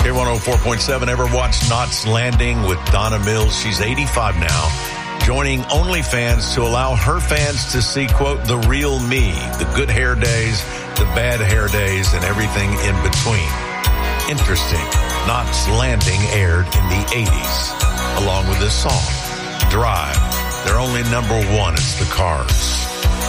Here 104.7, ever watched Knots Landing with Donna Mills? She's 85 now, joining OnlyFans to allow her fans to see, quote, the real me, the good hair days, the bad hair days, and everything in between. Interesting. Knots Landing aired in the 80s, along with this song, Drive. They're only number one. It's the Cars.